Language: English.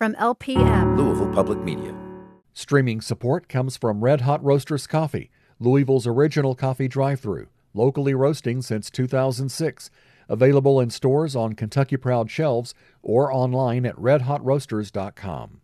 from LPM. Louisville Public Media. Streaming support comes from Red Hot Roasters Coffee, Louisville's original coffee drive-thru, locally roasting since 2006. Available in stores on Kentucky Proud shelves or online at redhotroasters.com.